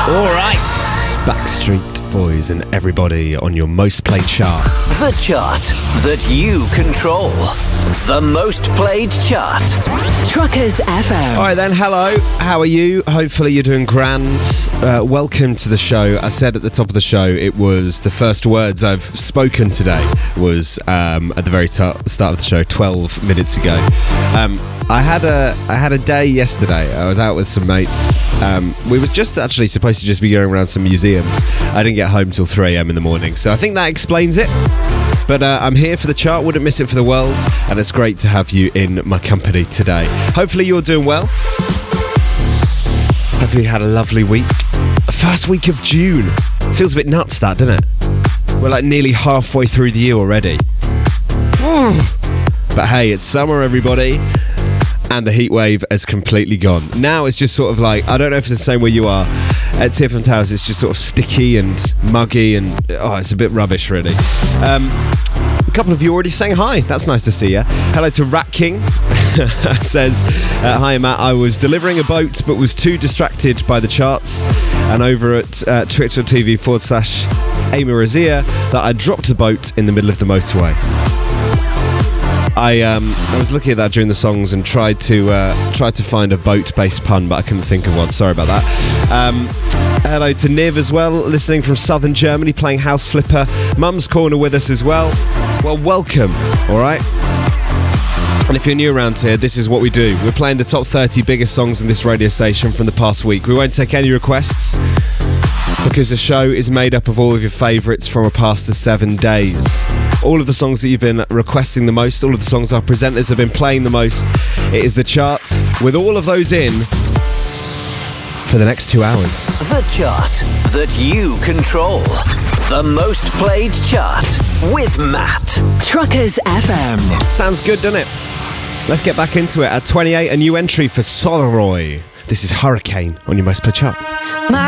All right, Backstreet Boys and everybody on your most played chart. The chart that you control. The most played chart. Truckers FM. All right then, hello. How are you? Hopefully you're doing grand. Welcome to the show. I said at the top of the show, it was the first words I've spoken today was at the very start of the show, 12 minutes ago. I had a day yesterday. I was out with some mates. We was just actually supposed to just be going around some museums. I didn't get home till 3 a.m. in the morning, so I think that explains it. But I'm here for the chart, wouldn't miss it for the world, and it's great to have you in my company today. Hopefully you're doing well. Hopefully you had a lovely week. First week of June. Feels a bit nuts, that, doesn't it? We're like nearly halfway through the year already. But hey, it's summer, everybody. And the heat wave has completely gone. Now it's just sort of like, I don't know if it's the same where you are. At Tiffin Towers, it's just sort of sticky and muggy and, it's a bit rubbish, really. A couple of you already saying hi. That's nice to see you. Hello to Rat King. Says, hi Matt, I was delivering a boat but was too distracted by the charts and over at twitch.tv/Amy Razia that I dropped the boat in the middle of the motorway. I was looking at that during the songs and tried to find a boat-based pun, but I couldn't think of one. Sorry about that. Hello to Niv as well, listening from southern Germany, playing House Flipper. Mum's Corner with us as well. Well, welcome, all right? And if you're new around here, this is what we do. We're playing the top 30 biggest songs in this radio station from the past week. We won't take any requests because the show is made up of all of your favourites from a past the 7 days. All of the songs that you've been requesting the most, all of the songs our presenters have been playing the most. It is the chart with all of those in for the next 2 hours. The chart that you control. The most played chart with Matt. Truckers FM. Sounds good, doesn't it? Let's get back into it. At 28, a new entry for Solaroy. This is Hurricane on your most played chart. My